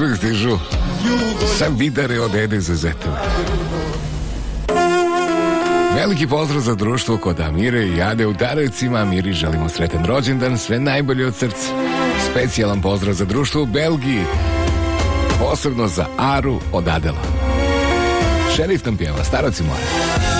uvijek stižu sa vidare od Ede za Zetove. Veliki pozdrav za društvo kod Amire i Ade u Darevcima. Amiri želimo sretan rođendan, sve najbolje od srca. Specijalan pozdrav za društvo u Belgiji, posebno za Aru od Adela. Šerif nam pjeva, starac i more.